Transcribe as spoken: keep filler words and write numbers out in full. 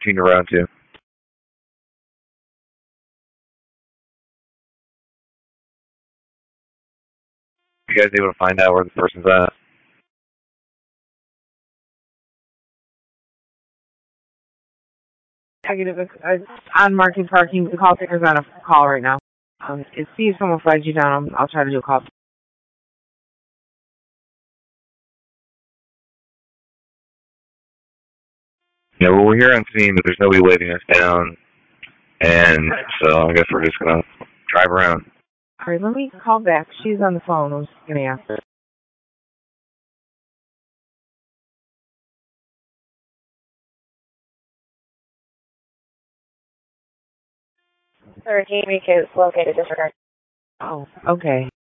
fourteen to round two. You guys able to find out where the person's at? Negative. It's on market parking. The call taker's on a call right now. Um, if see if someone flags you down, I'll, I'll try to do a call. Yeah, well, we're here on scene, but there's nobody waving us down, and so I guess we're just gonna drive around. All right, let me call back. She's on the phone. I was gonna ask her. thirteen week is located disregard. Oh, okay.